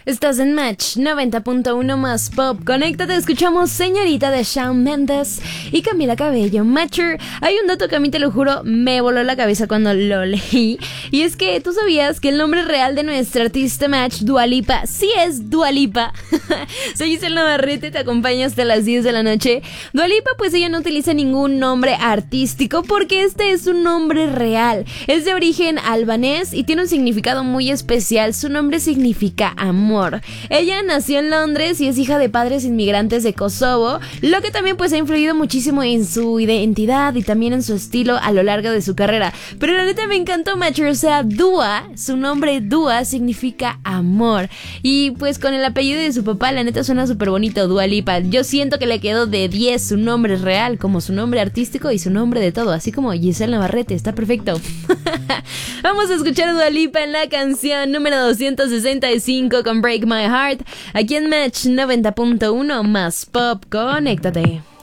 Estás en Match 90.1 más Pop. Conéctate, escuchamos Señorita de Shawn Mendes y Camila Cabello. Matcher, hay un dato que a mí, te lo juro, me voló la cabeza cuando lo leí. Y es que tú sabías que el nombre real de nuestra artista Match, Dua Lipa, sí es Dua Lipa. Soy Giselle Navarrete, te acompaño hasta las 10 de la noche. Dua Lipa, pues ella no utiliza ningún nombre artístico porque este es un nombre real. Es de origen albanés y tiene un significado muy especial. Su nombre significa amor. Ella nació en Londres y es hija de padres inmigrantes de Kosovo, lo que también pues ha influido muchísimo en su identidad y también en su estilo a lo largo de su carrera. Pero la neta me encantó, Matcher, o sea, Dua, su nombre Dua significa amor. Y pues con el apellido de su papá, la neta suena súper bonito, Dua Lipa. Yo siento que le quedó de 10 su nombre real, como su nombre artístico y su nombre de todo, así como Giselle Navarrete, está perfecto. Vamos a escuchar a Dua Lipa en la canción número 265 con Break My Heart, aquí en Match 90.1 más Pop. Conéctate.